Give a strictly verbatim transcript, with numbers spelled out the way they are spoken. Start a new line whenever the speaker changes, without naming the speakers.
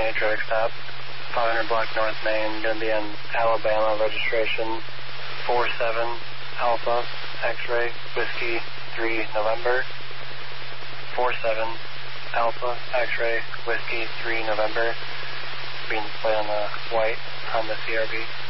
twenty-eight traffic stop, five hundred block North Main, going to be in Alabama, registration four seven Alpha X-ray Whiskey three November, four seven Alpha X-ray Whiskey three November, being displayed on the white Honda C R V.